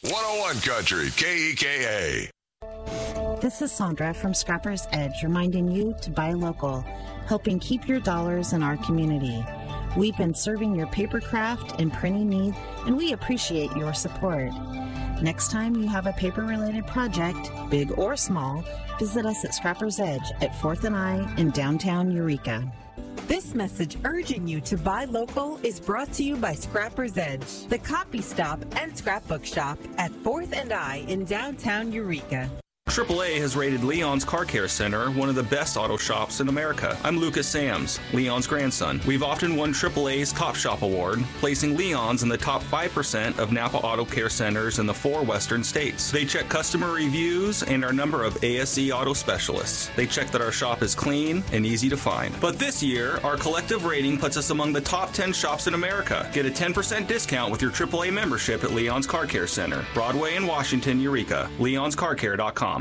101 Country, KEKA. This is Sandra from Scrapper's Edge, reminding you to buy local, helping keep your dollars in our community. We've been serving your paper craft and printing needs, and we appreciate your support. Next time you have a paper-related project, big or small, visit us at Scrapper's Edge at 4th and I in downtown Eureka. This message urging you to buy local is brought to you by Scrapper's Edge, the copy stop and scrapbook shop at 4th and I in downtown Eureka. AAA has rated Leon's Car Care Center one of the best auto shops in America. I'm Lucas Sams, Leon's grandson. We've often won AAA's Top Shop Award, placing Leon's in the top 5% of Napa Auto Care Centers in the 4 western states. They check customer reviews and our number of ASE auto specialists. They check that our shop is clean and easy to find. But this year, our collective rating puts us among the top 10 shops in America. Get a 10% discount with your AAA membership at Leon's Car Care Center, Broadway and Washington, Eureka. Leon'sCarCare.com.